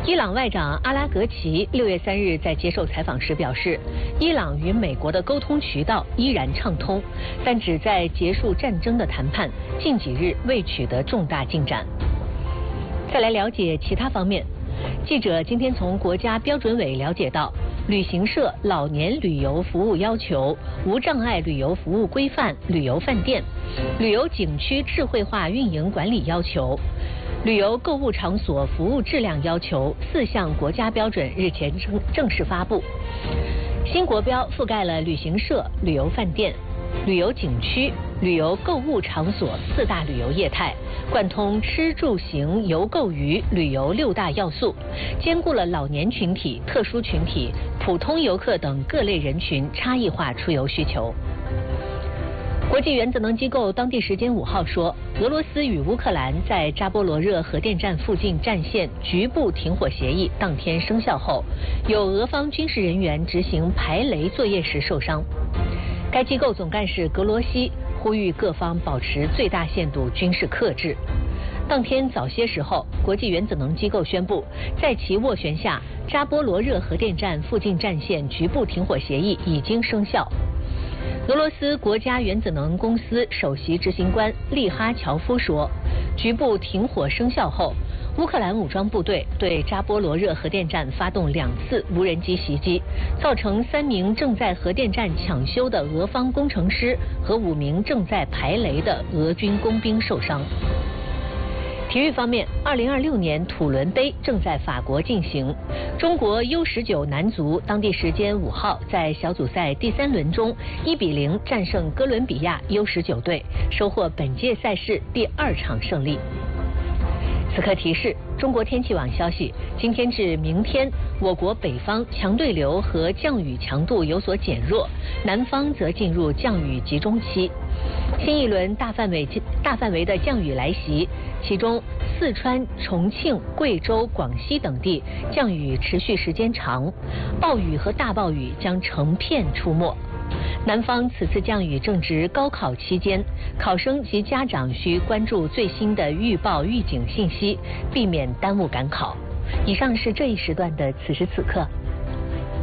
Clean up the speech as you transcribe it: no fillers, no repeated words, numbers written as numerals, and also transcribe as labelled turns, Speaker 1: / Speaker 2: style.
Speaker 1: 伊朗外长阿拉格齐6月3日在接受采访时表示，伊朗与美国的沟通渠道依然畅通，但旨在结束战争的谈判近几日未取得重大进展。再来了解其他方面，记者今天从国家标准委了解到，旅行社老年旅游服务要求、无障碍旅游服务规范、旅游饭店、旅游景区智慧化运营管理要求、旅游购物场所服务质量要求4项国家标准日前正式发布。新国标覆盖了旅行社、旅游饭店、旅游景区、旅游购物场所4大旅游业态，贯通吃住行游购娱旅游6大要素，兼顾了老年群体、特殊群体、普通游客等各类人群差异化出游需求。国际原子能机构当地时间5号说，俄罗斯与乌克兰在扎波罗热核电站附近战线局部停火协议当天生效后，有俄方军事人员执行排雷作业时受伤。该机构总干事格罗西呼吁各方保持最大限度军事克制。当天早些时候，国际原子能机构宣布，在其斡旋下，扎波罗热核电站附近战线局部停火协议已经生效。俄罗斯国家原子能公司首席执行官利哈乔夫说，局部停火生效后，乌克兰武装部队对扎波罗热核电站发动2次无人机袭击，造成3名正在核电站抢修的俄方工程师和5名正在排雷的俄军工兵受伤。体育方面，2026年土伦杯正在法国进行。中国 U19 男足当地时间5号在小组赛第3轮中1比0战胜哥伦比亚 U19 队，收获本届赛事第2场胜利。此刻提示：中国天气网消息，今天至明天，我国北方强对流和降雨强度有所减弱，南方则进入降雨集中期。新一轮大范围的降雨来袭，其中四川、重庆、贵州、广西等地降雨持续时间长，暴雨和大暴雨将成片出没。南方此次降雨正值高考期间，考生及家长需关注最新的预报预警信息，避免耽误赶考。以上是这一时段的此时此刻。